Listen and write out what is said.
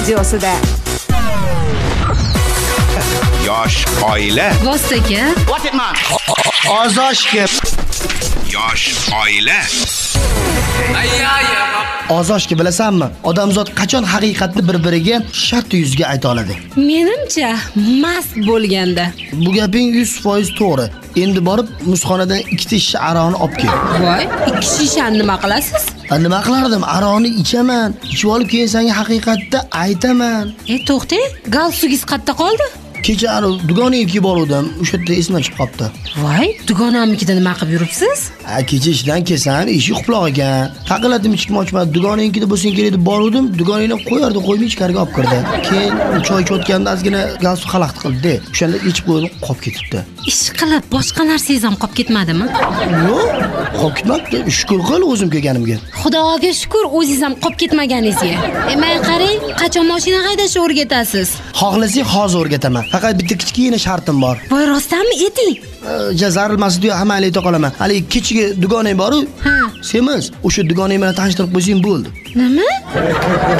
videosida. Yosh oila. Vostaka. Ozoshki. Yosh oila. Ozoshki bilasanmi? Odamzod qachon haqiqatni bir-biriga shart yuzga ayta oladi? Menimcha, mast bo'lganda. Bu gaping 100% to'g'ri. Endi borib muzxonadan ikkita shisha aroni olib kel. Voy, 2 shishani nima qilasiz? Nima qilardim? Aroni ichaman. Ichib olib keyin senga haqiqatni aytaman. To'xtang, galstugingiz qayerda qoldi? Kecha dugonamga bordim. O'sha yerda esimdan chiqib qopti. Voy, dugonamnikida nima qilib yuribsiz? Kecha ishdan kelsam, eshik quloq ekan. Taqilladim ichkim ochmadi. Dugonamnikida bo'lsin kerak deb bordim. Dugonamni qo'yardi, qo'ymay ichkariga olib kirdi. Keyin choy ichayotganda ozgina galstuk xalaqit qildi. O'shanda ichib qo'ydim, qolib ketibdi. Ish qilib boshqa narsangiz ham qolib ketmadimi? Yo'q, qolib ketmabdi. Shukr qil o'zim kelganimga. Xudoga shukr, o'zingiz ham qolib ketmaganingizga. Men qarang, qachon mashina haydashni o'rgatasiz? Xohlasang hozir o'rgataman. Faqat bitta kichkina shartim bor. Voy, rostdanmi? Ayting. Jazarilmasdi, hamma ayta qolaman. Hali kechagi dugonang bor-ku? Ha. Semiz, o'sha dugonang bilan tanishtirib qo'ysang bo'ldi. Nima?